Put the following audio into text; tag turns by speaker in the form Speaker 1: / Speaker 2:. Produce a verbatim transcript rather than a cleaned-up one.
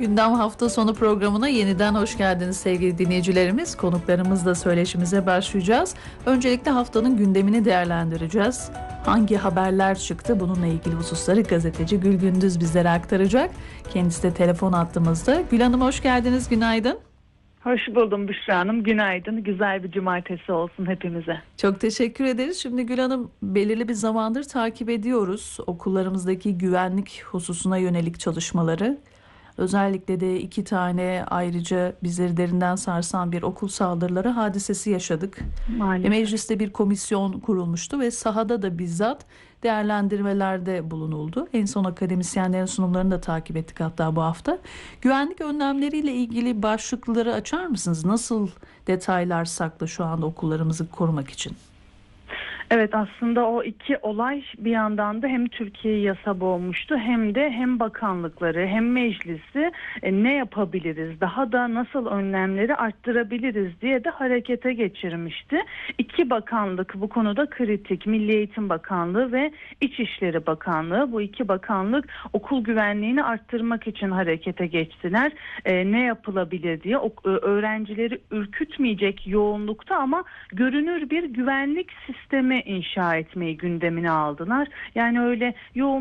Speaker 1: Gündem hafta sonu programına yeniden hoş geldiniz sevgili dinleyicilerimiz. Konuklarımızla söyleşimize başlayacağız. Öncelikle haftanın gündemini değerlendireceğiz. Hangi haberler çıktı? Bununla ilgili hususları gazeteci Gül Gündüz bizlere aktaracak. Kendisi de telefon attığımızda. Gül Hanım hoş geldiniz, günaydın.
Speaker 2: Hoş buldum Büşra Hanım. Günaydın. Güzel bir cumartesi olsun hepimize.
Speaker 1: Çok teşekkür ederiz. Şimdi Gül Hanım, belirli bir zamandır takip ediyoruz okullarımızdaki güvenlik hususuna yönelik çalışmaları. Özellikle de iki tane ayrıca bizleri derinden sarsan bir okul saldırıları hadisesi yaşadık.
Speaker 2: Maalesef.
Speaker 1: Mecliste bir komisyon kurulmuştu ve sahada da bizzat değerlendirmelerde bulunuldu. En son akademisyenlerin sunumlarını da takip ettik hatta bu hafta. Güvenlik önlemleriyle ilgili başlıkları açar mısınız? Nasıl detaylar saklı şu anda okullarımızı korumak için?
Speaker 2: Evet, aslında o iki olay bir yandan da hem Türkiye'yi yasa boğmuştu hem de hem bakanlıkları hem meclisi e, ne yapabiliriz, daha da nasıl önlemleri arttırabiliriz diye de harekete geçirmişti. İki bakanlık bu konuda kritik. Milli Eğitim Bakanlığı ve İçişleri Bakanlığı, bu iki bakanlık okul güvenliğini arttırmak için harekete geçtiler. E, ne yapılabilir diye o, öğrencileri ürkütmeyecek yoğunlukta ama görünür bir güvenlik sistemi inşa etmeyi gündemine aldılar. Yani öyle yoğun